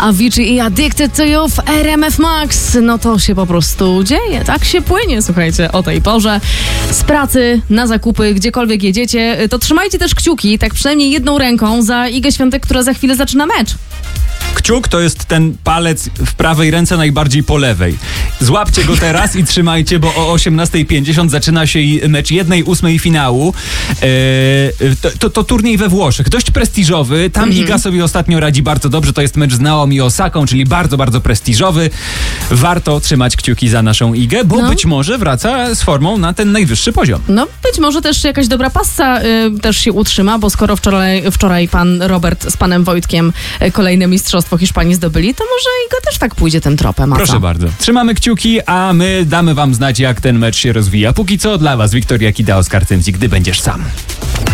Avicii i Addicted to You w RMF Max. No to się po prostu dzieje, tak się płynie, słuchajcie, o tej porze. Z pracy, na zakupy, gdziekolwiek jedziecie, to trzymajcie też kciuki, tak przynajmniej jedną ręką za Igę Świątek, która za chwilę zaczyna mecz. Kciuk to jest ten palec w prawej ręce najbardziej po lewej. Złapcie go teraz i trzymajcie, bo o 18:50 zaczyna się mecz 1/8 finału. To turniej we Włoszech, dość prestiżowy. Tam Iga sobie ostatnio radzi bardzo dobrze. To jest mecz z Naomi Osaką, czyli bardzo, bardzo prestiżowy. Warto trzymać kciuki za naszą Igę, bo być może wraca z formą na ten najwyższy poziom. No, być może też jakaś dobra passa też się utrzyma, bo skoro wczoraj pan Robert z panem Wojtkiem kolejne mistrzostwo Hiszpanii zdobyli, to może Iga też tak pójdzie tym tropem. Proszę bardzo. Trzymamy kciuki, a my damy wam znać, jak ten mecz się rozwija. Póki co dla was Wiktoria Kida, Oskar Cymzik, Gdy będziesz sam.